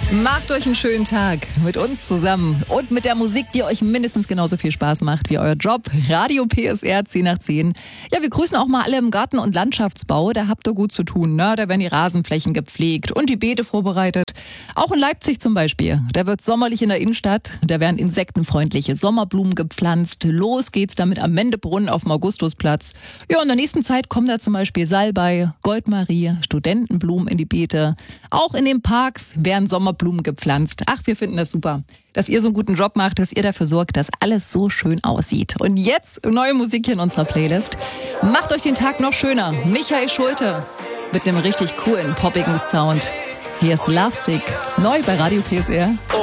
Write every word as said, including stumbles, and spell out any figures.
Macht euch einen schönen Tag mit uns zusammen und mit der Musik, die euch mindestens genauso viel Spaß macht wie euer Job. Radio P S R zehn nach zehn. Ja, wir grüßen auch mal alle im Garten- und Landschaftsbau. Da habt ihr gut zu tun, ne? Da werden die Rasenflächen gepflegt und die Beete vorbereitet. Auch in Leipzig zum Beispiel. Da wird sommerlich in der Innenstadt. Da werden insektenfreundliche Sommerblumen gepflanzt. Los geht's damit am Mendebrunnen auf dem Augustusplatz. Ja, und in der nächsten Zeit kommen da zum Beispiel Salbei, Goldmarie, Studentenblumen in die Beete. Auch in den Parks werden Sommerblumen gepflanzt. Ach, wir finden das super, dass ihr so einen guten Job macht, dass ihr dafür sorgt, dass alles so schön aussieht. Und jetzt neue Musik hier in unserer Playlist. Macht euch den Tag noch schöner. Michael Schulte mit dem richtig coolen, poppigen Sound. Hier ist Lovesick, neu bei Radio P S R.